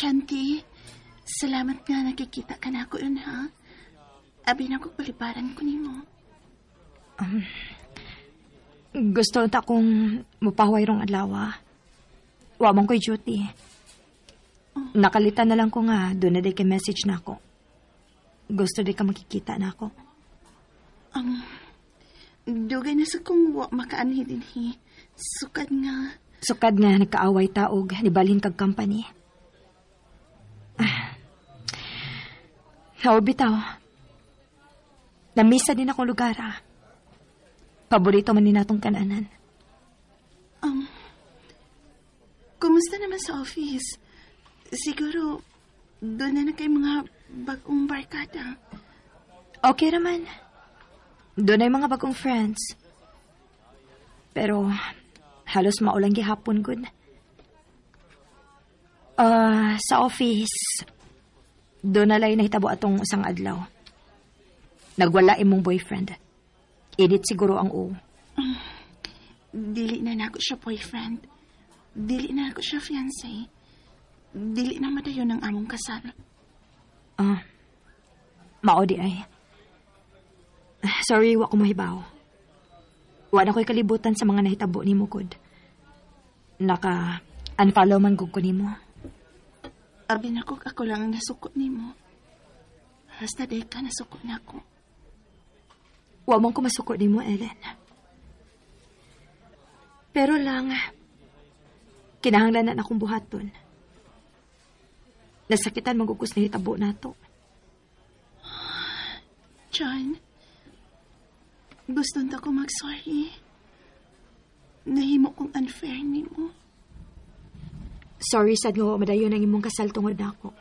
Chanti, salamat nga nakikita ka na ako yun, ha? Abi na ko paliparan ko nimo. Gusto ta kong mupahaway rong adlaw. Wa man ko'y duty. Nakalitan na lang ko nga, doon na day kay message na ako. Gusto day ka makikita na ako. Dugay na sa kong wa makaanhi din, hi. Sukad nga. Sukad nga nagkaaway taog, nibalhin kag company. Bitaw. Namisa din akong lugar, Paborito man din natong kananan. Kumusta naman sa office? Siguro, doon na kay mga bagong barkada. Okay naman. Doon ay mga bagong friends. Pero, halos maulang gihapon, good. Sa office, doon na lang nahitabo atong usang adlaw. Nagwala imong boyfriend. Edit siguro ang o. Dili na nako siya boyfriend. Dili na nako siya fiancé. Dili na madayon ang among kasal. Mao di ay. Sorry, wa ko mahibaw. Wa na ko'y kalibutan sa mga nahitabo ni mo, good. Naka-unfollow man gug ko ni mo. Abi na ko ako lang ang nasuko ni mo. Hasta day ka nasuko na ako. Wa mong ko masuko ni mo, Ellen. Pero lang, kinahanglan na akong buhaton. Nasakitan magugos na hitabo na to. John, gusto nta ko mag-sorry. Nahimo kong unfair ni mo. Sorry sad nga madayon ang imong kasal tungod na ako.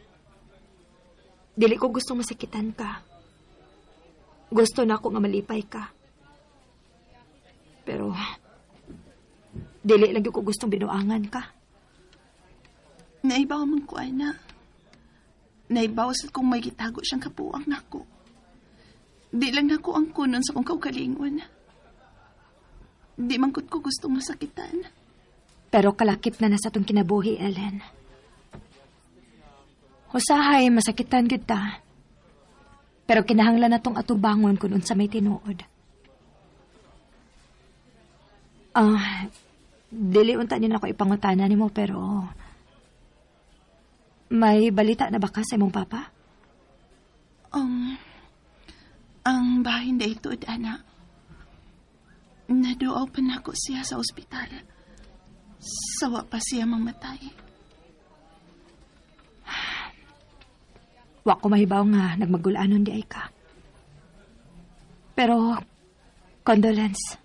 Dili ko gustong masakitan ka. Gusto na ako nga malipay ka. Pero, dili lang ko gustong binuangan ka. Naibaw man ko, ana. Naibaw sa kung may gitago siyang kapuang nako. Di lang nako ang kunon sa kong kaugalingon. Di mangkot ko gustong masakitan. Pero kalakip na sa tong kinabuhi, Ellen. Usahay, masakitan kita. Pero kinahanglan na tong atubangon kung unsa may tinuod. Dili unta niyo na ako ipangutana nimo pero may balita na ba ka sa imong papa? Ang bahin na ito, ana. Naduaw pa na ako siya sa ospital. Sawa pa siya mamatay. Wa ko mahibaw nga nagmagulanon di ay ka. Pero, condolence.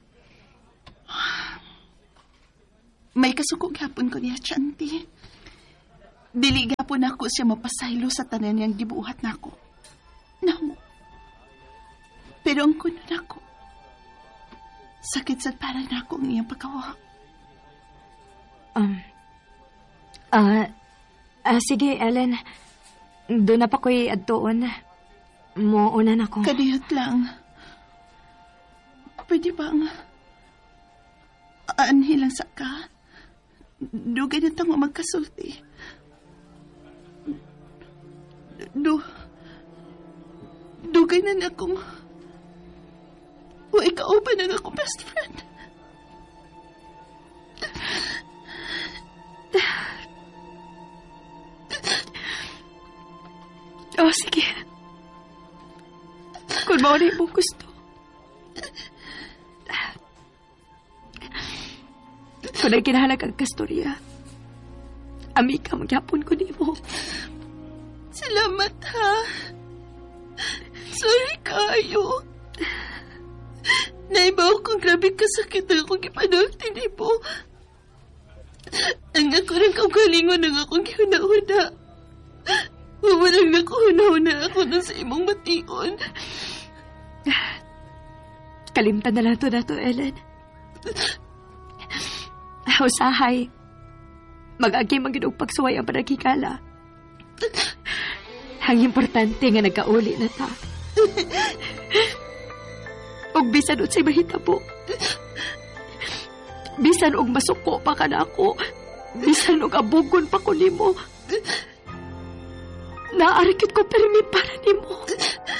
May kasuko gapon ko niya, Chanti. Dili gapon ako siya mapasaylo sa tanan niyang gibuhat na ako. No. Pero ang kuno na ako. Sakit sa parang na ako ang iyang pagkawa. Sige, Ellen. Doon na pa ko'y adtoon. Muuna na ko. Kadiyot lang. Pwede bang aanhilang sa ka? Dugay na tang magkasulti. Dugay na akong o ikaw pa na akong best friend. Oh, sige. Kung mauna yung gusto. Kung nagkinahalag ang kastorya, ami ka, magyapon ko di mo. Salamat, ha? Sorry kayo. Naibaw kong grabe kasakit na akong ipanulti ni po. Ang ako ng kaugalingon ng akong gihuna-una. Wawalang nakuhuna-una ako na sa imong mation. Kalimtan na lang to na to, Ellen. Usahay. Mag-agi maginoong pagsuway ang panagkikala. Ang importante nga nagkauli na ta. Og bisan unsay mahitabo. Bisan og masuko pa ka na ako. Bisan og abugon pa ko nimo. Naarikit ko permi para nimo.